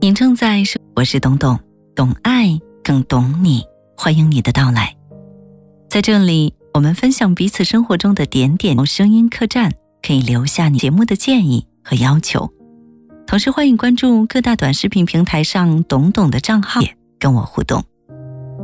您正在收，我是董董，懂爱更懂你，欢迎你的到来。在这里，我们分享彼此生活中的点点声音客栈，可以留下你节目的建议和要求。同时欢迎关注各大短视频平台上董董的账号，也跟我互动。